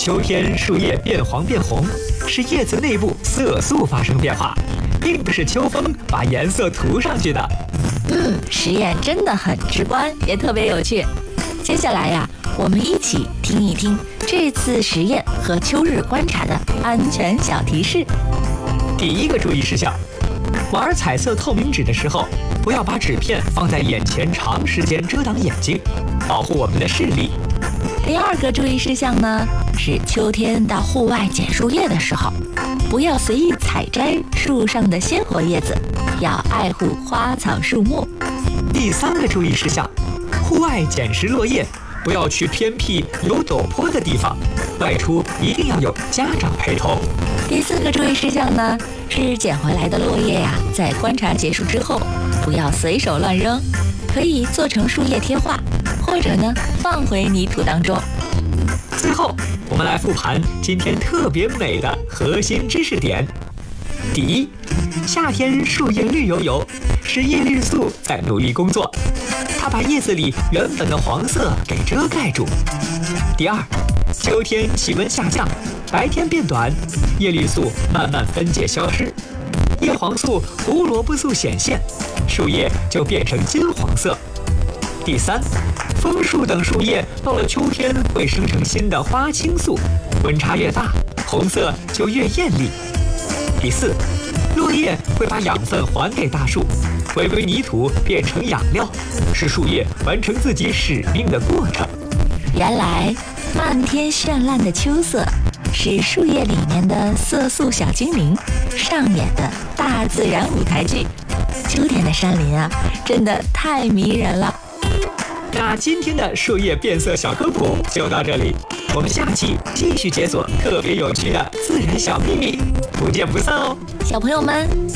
秋天树叶变黄变红，是叶子内部色素发生变化，并不是秋风把颜色涂上去的。 实验真的很直观，也特别有趣。接下来呀，我们一起听一听这次实验和秋日观察的安全小提示。 第一个注意事项，玩彩色透明纸的时候，不要把纸片放在眼前长时间遮挡眼睛，保护我们的视力。 第二个注意事项呢，是秋天到户外捡树叶的时候，不要随意采摘树上的鲜活叶子，要爱护花草树木。 第三个注意事项，户外捡拾落叶，不要去偏僻有陡坡的地方，外出一定要有家长陪同。 第四个注意事项呢，是捡回来的落叶呀，在观察结束之后，不要随手乱扔，可以做成树叶贴画，或者呢放回泥土当中。 最后，我们来复盘今天特别美的核心知识点。第一，夏天树叶绿油油，是叶绿素在努力工作，它把叶子里原本的黄色给遮盖住。第二，秋天气温下降，白天变短，叶绿素慢慢分解消失，叶黄素、胡萝卜素显现，树叶就变成金黄色。第三，枫树等树叶到了秋天会生成新的花青素，温差越大，红色就越艳丽。第四，落叶会把养分还给大树，回归泥土变成养料，是树叶完成自己使命的过程。 原来漫天绚烂的秋色是树叶里面的色素小精灵上演的大自然舞台剧。秋天的山林啊，真的太迷人了。 那今天的树叶变色小科普就到这里，我们下期继续解锁特别有趣的自然小秘密，不见不散哦。 小朋友们，